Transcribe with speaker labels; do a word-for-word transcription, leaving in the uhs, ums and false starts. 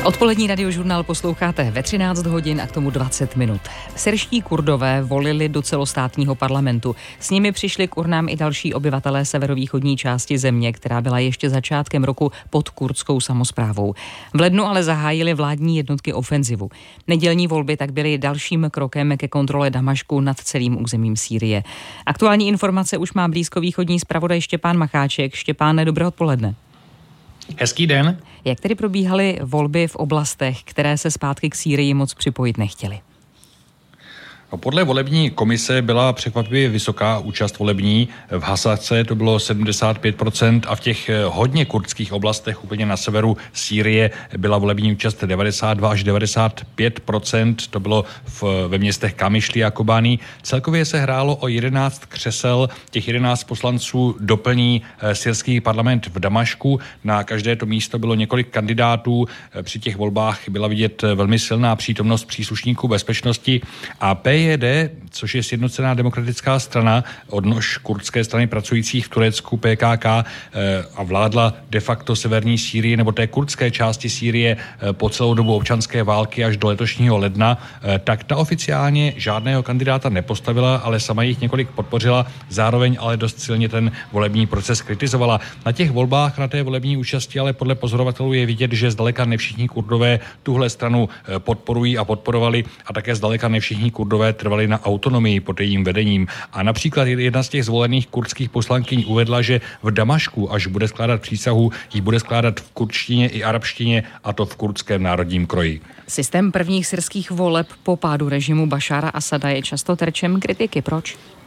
Speaker 1: Odpolední radiožurnál posloucháte ve třináct hodin a k tomu dvacet minut. Syrští Kurdové volili do celostátního parlamentu. S nimi přišli k urnám i další obyvatelé severovýchodní části země, která byla ještě začátkem roku pod kurdskou samosprávou. V lednu ale zahájili vládní jednotky ofenzivu. Nedělní volby tak byly dalším krokem ke kontrole Damašku nad celým územím Sýrie. Aktuální informace už má blízkovýchodní zpravodaj Štěpán Macháček. Štěpáne, dobré odpoledne.
Speaker 2: Hezký den.
Speaker 1: Jak tedy probíhaly volby v oblastech, které se zpátky k Sýrii moc připojit nechtěly?
Speaker 2: No, podle volební komise byla překvapivě vysoká účast volební. V Hasace to bylo sedmdesát pět procent a v těch hodně kurdských oblastech úplně na severu Sýrie byla volební účast devadesát dva až devadesát pět procent. To bylo v, ve městech Kamišli a Kobani. Celkově se hrálo o jedenáct křesel. Těch jedenáct poslanců doplní syrský parlament v Damašku. Na každé to místo bylo několik kandidátů. Při těch volbách byla vidět velmi silná přítomnost příslušníků bezpečnosti a P J D, což je Sjednocená demokratická strana, odnož kurdské strany pracujících v Turecku P K K a vládla de facto severní Sýrii nebo té kurdské části Sýrie po celou dobu občanské války až do letošního ledna, tak ta oficiálně žádného kandidáta nepostavila, ale sama jich několik podpořila, zároveň ale dost silně ten volební proces kritizovala. Na těch volbách, na té volební účasti, ale podle pozorovatelů je vidět, že zdaleka ne všichni Kurdové tuhle stranu podporují a podporovali a také zdaleka ne všichni Kurdové trvali na autonomii pod jejím vedením. A například jedna z těch zvolených kurdských poslankyň uvedla, že v Damašku, až bude skládat přísahu, ji bude skládat v kurdštině i arabštině, a to v kurdském národním kroji.
Speaker 1: Systém prvních syrských voleb po pádu režimu Bašára Asada je často terčem kritiky. Proč?